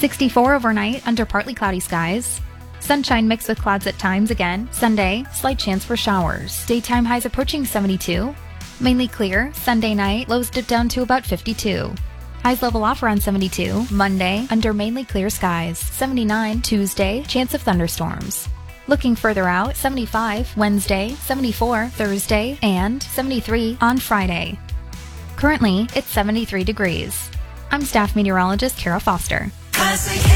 64 overnight under partly cloudy skies. Sunshine mixed with clouds at times again. Sunday, slight chance for showers. Daytime highs approaching 72. Mainly clear. Sunday night, lows dip down to about 52. Highs level off around 72. Monday, under mainly clear skies. 79. Tuesday, chance of thunderstorms. Looking further out, 75 Wednesday, 74 Thursday, and 73 on Friday. Currently, it's 73 degrees. I'm staff meteorologist Kara Foster.